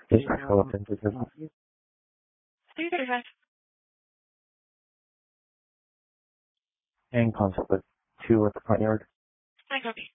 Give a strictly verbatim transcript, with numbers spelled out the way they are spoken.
Just go up into the lobby. three thirty-five. And concept with two at the front yard. I copy.